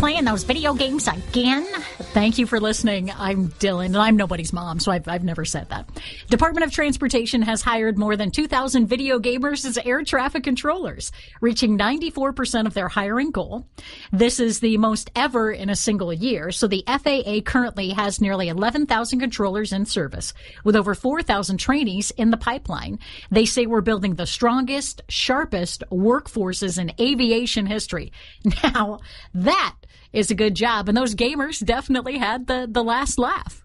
playing those video games again? Thank you for listening. I'm Dylan, and I'm nobody's mom, so I've never said that. Department of Transportation has hired more than 2,000 video gamers as air traffic controllers, reaching 94% of their hiring goal. This is the most ever in a single year, so the FAA currently has nearly 11,000 controllers in service, with over 4,000 trainees in the pipeline. They say we're building the strongest, sharpest workforces in aviation history. Now, that is a good job, and those gamers definitely had the last laugh.